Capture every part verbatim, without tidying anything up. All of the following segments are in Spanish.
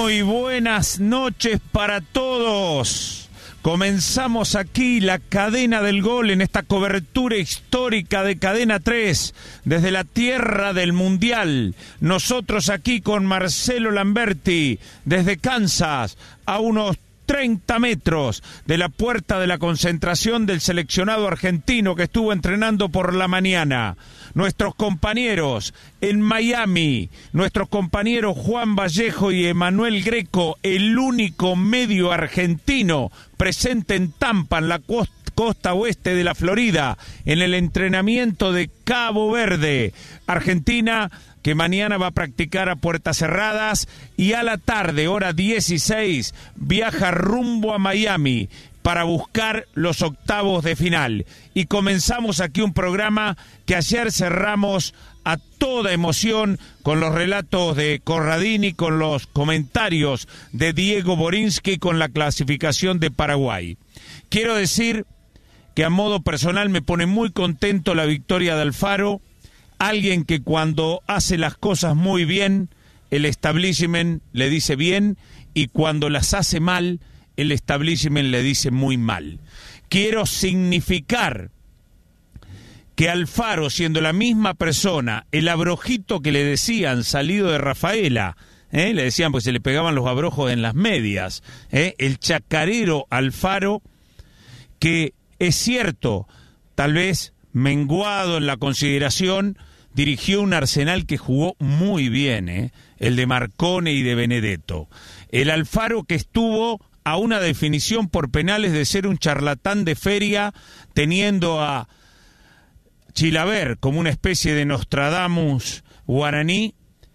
Muy buenas noches para todos. Comenzamos aquí la cadena del gol en esta cobertura histórica de Cadena tres desde la tierra del Mundial. Nosotros aquí con Marcelo Lamberti desde Kansas, a unos treinta metros de la puerta de la concentración del seleccionado argentino que estuvo entrenando por la mañana. Nuestros compañeros en Miami, nuestros compañeros Juan Vallejo y Emanuel Greco, el único medio argentino presente en Tampa, en la costa, costa oeste de la Florida, en el entrenamiento de Cabo Verde. Argentina, que mañana va a practicar a puertas cerradas y a la tarde, hora dieciséis, viaja rumbo a Miami para buscar los octavos de final. Y comenzamos aquí un programa que ayer cerramos a toda emoción con los relatos de Corradini, con los comentarios de Diego Borinsky, con la clasificación de Paraguay. Quiero decir que a modo personal me pone muy contento la victoria de Alfaro, alguien que cuando hace las cosas muy bien, el establishment le dice bien, y cuando las hace mal, el establishment le dice muy mal. Quiero significar que Alfaro, siendo la misma persona, el abrojito que le decían salido de Rafaela, ¿eh? le decían pues se le pegaban los abrojos en las medias, ¿eh? el chacarero Alfaro, que es cierto, tal vez menguado en la consideración, dirigió un Arsenal que jugó muy bien, ¿eh? el de Marcone y de Benedetto. El Alfaro que estuvo a una definición por penales de ser un charlatán de feria, teniendo a Chilaver como una especie de Nostradamus guaraní,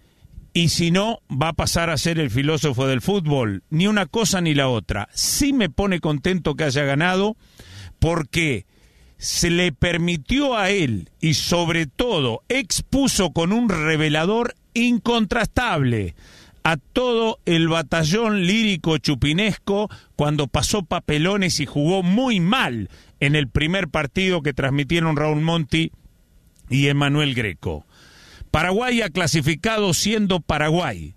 y si no, va a pasar a ser el filósofo del fútbol. Ni una cosa ni la otra. Sí me pone contento que haya ganado, porque se le permitió a él, y sobre todo expuso con un revelador incontrastable a todo el batallón lírico chupinesco cuando pasó papelones y jugó muy mal en el primer partido que transmitieron Raúl Monti y Emanuel Greco. Paraguay ha clasificado siendo Paraguay,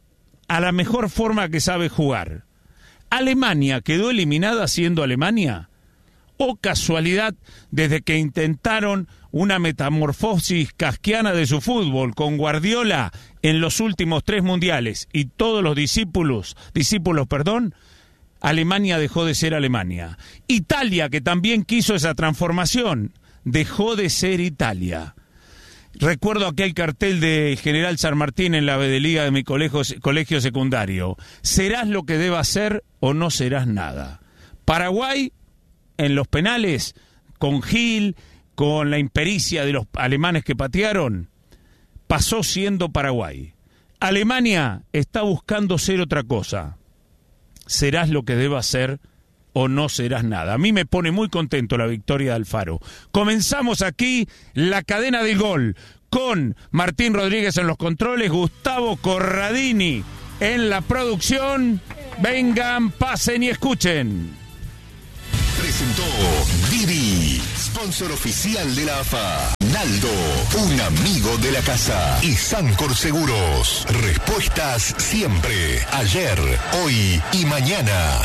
a la mejor forma que sabe jugar. Alemania quedó eliminada siendo Alemania. O casualidad, desde que intentaron una metamorfosis kafkiana de su fútbol con Guardiola en los últimos tres mundiales y todos los discípulos, discípulos, perdón, Alemania dejó de ser Alemania. Italia, que también quiso esa transformación, dejó de ser Italia. Recuerdo aquel cartel de General San Martín en la Bedeliga de mi colegio, colegio secundario. ¿Serás lo que debas ser o no serás nada? Paraguay, en los penales, con Gil, con la impericia de los alemanes que patearon, pasó siendo Paraguay. Alemania está buscando ser otra cosa. Serás lo que debas ser o no serás nada. A mí me pone muy contento la victoria de Alfaro. Comenzamos aquí la cadena del gol con Martín Rodríguez en los controles, Gustavo Corradini en la producción. Vengan, pasen y escuchen. Presentó Didi, sponsor oficial de la A F A. Naldo, un amigo de la casa. Y Sancor Seguros, respuestas siempre, ayer, hoy y mañana.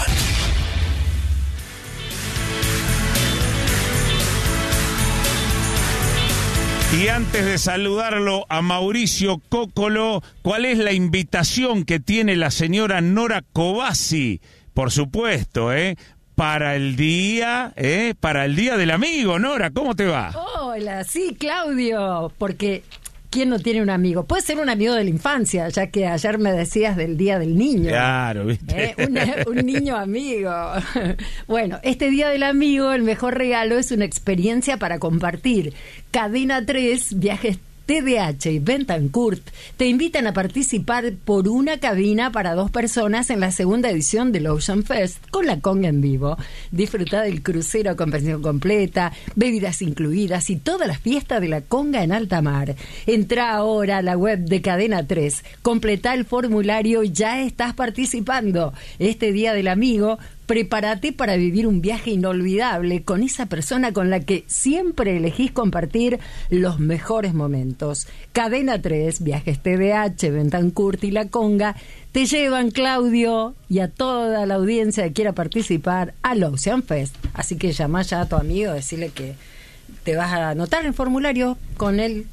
Y antes de saludarlo a Mauricio Cócolo, ¿cuál es la invitación que tiene la señora Nora Cobasi? Por supuesto, ¿eh? Para el día, ¿eh? Para el día del amigo, Nora, ¿cómo te va? Hola, sí, Claudio, porque ¿quién no tiene un amigo? Puede ser un amigo de la infancia, ya que ayer me decías del Día del Niño. Claro, ¿viste? ¿Eh? Un, un niño amigo. Bueno, este Día del Amigo, el mejor regalo es una experiencia para compartir. Cadena tres, viajes T D H y Bentancourt te invitan a participar por una cabina para dos personas en la segunda edición del Ocean Fest con la conga en vivo. Disfruta del crucero con pensión completa, bebidas incluidas y toda la fiesta de la conga en alta mar. Entra ahora a la web de Cadena tres, completa el formulario y ya estás participando. Este Día del Amigo, Prepárate para vivir un viaje inolvidable con esa persona con la que siempre elegís compartir los mejores momentos. Cadena tres, Viajes T D H, Bentancurt y La Conga te llevan, Claudio, y a toda la audiencia que quiera participar al Ocean Fest. Así que llama ya a tu amigo, decirle que te vas a anotar el formulario con él.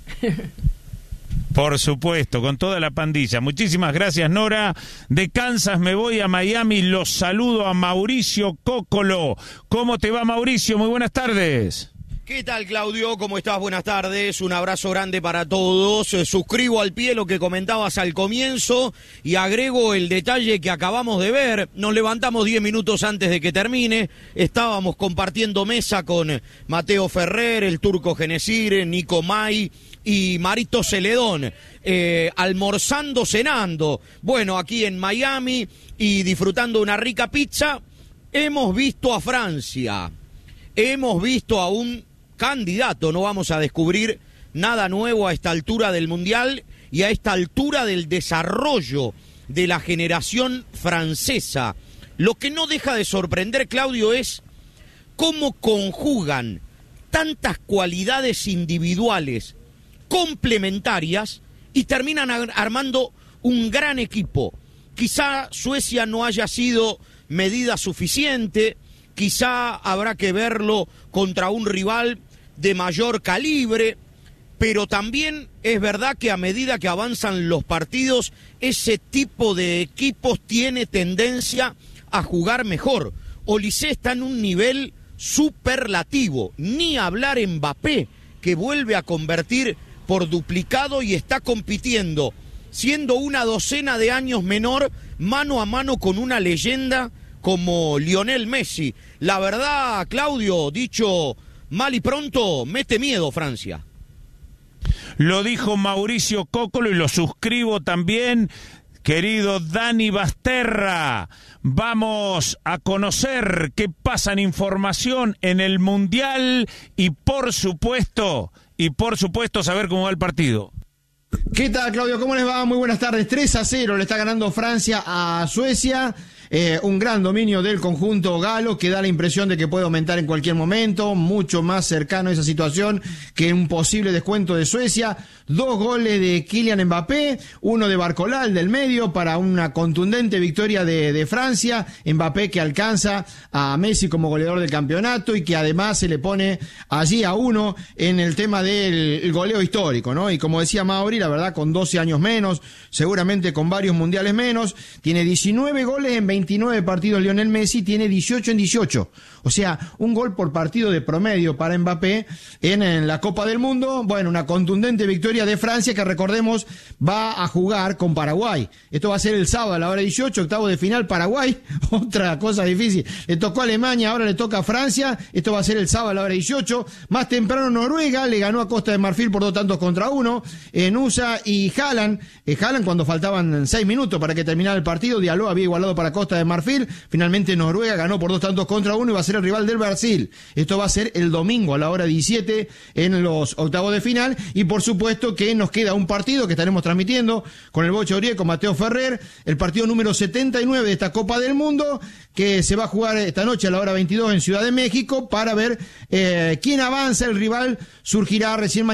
Por supuesto, con toda la pandilla. Muchísimas gracias, Nora. De Kansas me voy a Miami. Los saludo a Mauricio Cócolo. ¿Cómo te va, Mauricio? Muy buenas tardes. ¿Qué tal, Claudio? ¿Cómo estás? Buenas tardes. Un abrazo grande para todos. Eh, suscribo al pie lo que comentabas al comienzo y agrego el detalle que acabamos de ver. Nos levantamos diez minutos antes de que termine. Estábamos compartiendo mesa con Mateo Ferrer, el Turco Genesir, Nico May y Marito Celedón, eh, almorzando, cenando, bueno, aquí en Miami y disfrutando una rica pizza. Hemos visto a Francia, hemos visto a un candidato, no vamos a descubrir nada nuevo a esta altura del Mundial y a esta altura del desarrollo de la generación francesa. Lo que no deja de sorprender, Claudio, es cómo conjugan tantas cualidades individuales complementarias y terminan armando un gran equipo. Quizá Suecia no haya sido medida suficiente, quizá habrá que verlo contra un rival de mayor calibre, pero también es verdad que a medida que avanzan los partidos, ese tipo de equipos tiene tendencia a jugar mejor. Olise está en un nivel superlativo, ni hablar Mbappé, que vuelve a convertir por duplicado y está compitiendo, siendo una docena de años menor, mano a mano con una leyenda como Lionel Messi. La verdad, Claudio, dicho mal y pronto, mete miedo Francia. Lo dijo Mauricio Cócolo y lo suscribo también, querido Dani Basterra. Vamos a conocer qué pasa en información en el Mundial y por supuesto... Y por supuesto saber cómo va el partido. ¿Qué tal, Claudio? ¿Cómo les va? Muy buenas tardes. tres a cero le está ganando Francia a Suecia. Eh, un gran dominio del conjunto galo que da la impresión de que puede aumentar en cualquier momento, mucho más cercano a esa situación que un posible descuento de Suecia. Dos goles de Kylian Mbappé, uno de Barcolal del medio para una contundente victoria de, de Francia. Mbappé que alcanza a Messi como goleador del campeonato y que además se le pone allí a uno en el tema del el goleo histórico, ¿no? Y como decía Mauri, la verdad, con doce años menos, seguramente con varios mundiales menos, tiene diecinueve goles en veintinueve partidos Lionel Messi, tiene dieciocho en dieciocho. O sea, un gol por partido de promedio para Mbappé en, en la Copa del Mundo. Bueno, una contundente victoria de Francia que, recordemos, va a jugar con Paraguay. Esto va a ser el sábado a la hora dieciocho, octavo de final Paraguay. Otra cosa difícil. Le tocó a Alemania, ahora le toca a Francia. Esto va a ser el sábado a la hora dieciocho. Más temprano Noruega le ganó a Costa de Marfil por dos tantos contra uno. En U S A y Haaland, eh, Haaland cuando faltaban seis minutos para que terminara el partido, Diallo había igualado para Costa de Marfil. Finalmente Noruega ganó por dos tantos contra uno y va a ser el rival del Brasil. Esto va a ser el domingo a la hora diecisiete en los octavos de final. Y por supuesto que nos queda un partido que estaremos transmitiendo con el Bocho Orie, con Mateo Ferrer, el partido número setenta y nueve de esta Copa del Mundo, que se va a jugar esta noche a la hora veintidós en Ciudad de México para ver eh, quién avanza. El rival surgirá recién mañana